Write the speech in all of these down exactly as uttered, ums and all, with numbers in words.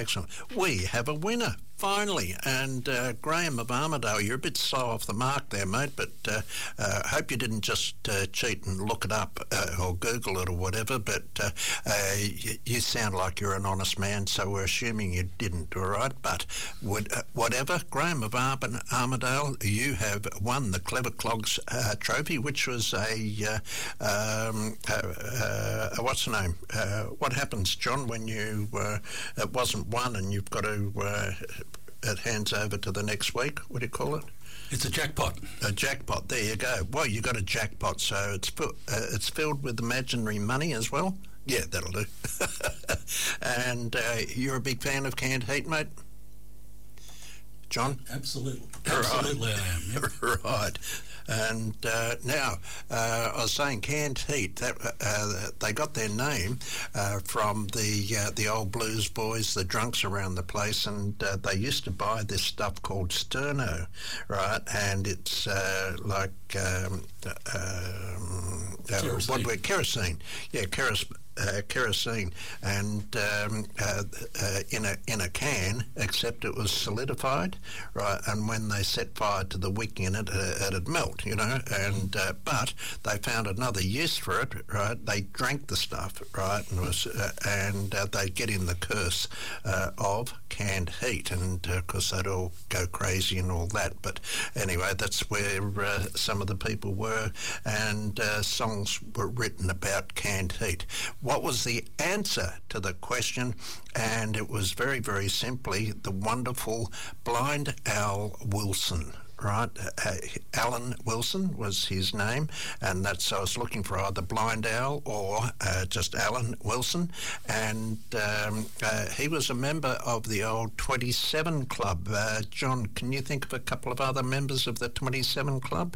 excellent. We have a winner, finally. And uh, Graham of Armidale, you're a bit slow off the mark there, mate, but uh, uh, hope you didn't just uh, cheat and look it up uh, or Google it or whatever, but uh, uh, you, you sound like you're an honest man, so we're assuming you didn't, all right? But would, uh, whatever, Graham of Ar- Armidale, you have won the Clever Clogs uh, trophy, which was a, uh, um, uh, uh, what's the name? Uh, what happens, John, when you, uh, it wasn't won and you've got to, uh, it hands over to the next week? What do you call it? It's a jackpot. A jackpot. There you go. Well, you got a jackpot, so it's fu- uh, it's filled with imaginary money as well. Yeah, that'll do. And uh, you're a big fan of canned heat, mate? John? Absolutely. Absolutely, right. I am. Yep. Right. And uh, now, uh, I was saying canned heat, that, uh, they got their name uh, from the uh, the old blues boys, the drunks around the place, and uh, they used to buy this stuff called Sterno, right? And it's uh, like, um, um, uh, what we kerosene. Yeah, kerosene. Uh, kerosene and um, uh, uh, in a in a can, except it was solidified, right? And when they set fire to the wick in it, uh, it'd melt, you know. And uh, but they found another use for it, right? They drank the stuff, right? And was uh, and uh, they'd get in the curse uh, of canned heat, and uh, of course they'd all go crazy and all that. But anyway, that's where uh, some of the people were, and uh, songs were written about canned heat. What was the answer to the question? And it was very, very simply the wonderful Blind Al Wilson, right? Uh, Alan Wilson was his name, and that's, I was looking for either Blind Al or uh, just Alan Wilson, and um, uh, he was a member of the old twenty-seven Club. Uh, John, can you think of a couple of other members of the twenty-seven Club?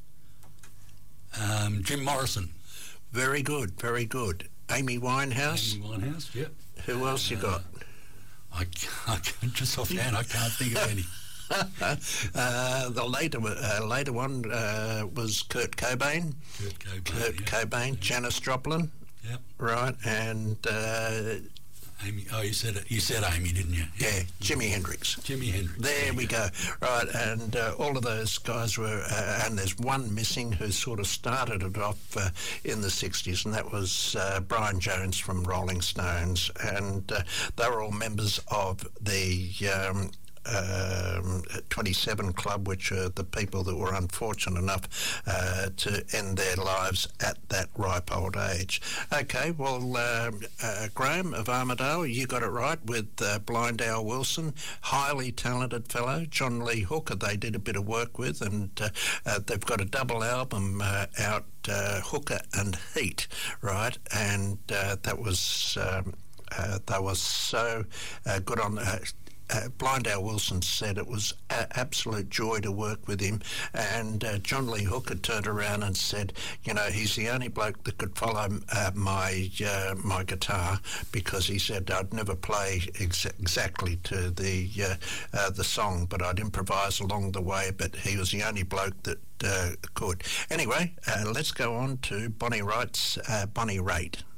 Um, Jim Morrison. Very good, very good. Amy Winehouse. Amy Winehouse, yep. Who else uh, you got? I, I just offhand, I can't think of any. uh, the later uh, later one uh, was Kurt Cobain. Kurt Cobain. Kurt yeah. Cobain, yeah. Janis Joplin. Yep. Right, and uh, Amy. Oh, you said it. You said Amy, didn't you? Yeah, yeah. Jimi Hendrix. Jimi Hendrix. There, there we go. go. Right, and uh, all of those guys were, uh, and there's one missing who sort of started it off uh, in the sixties, and that was uh, Brian Jones from Rolling Stones, and uh, they were all members of the Um, Um, twenty-seven Club, which are the people that were unfortunate enough uh, to end their lives at that ripe old age. Okay, well, uh, uh, Graham of Armidale, you got it right with uh, Blind Al Wilson, highly talented fellow. John Lee Hooker, they did a bit of work with, and uh, uh, they've got a double album uh, out, uh, Hooker and Heat, right? And uh, that was, um, uh, they were so uh, good on... Uh, Uh, Blind Al Wilson said it was an absolute joy to work with him, and uh, John Lee Hooker turned around and said, you know, he's the only bloke that could follow uh, my uh, my guitar, because he said I'd never play ex- exactly to the uh, uh, the song, but I'd improvise along the way, but he was the only bloke that uh, could. Anyway, uh, let's go on to Bonnie Wright's uh, Bonnie Raitt.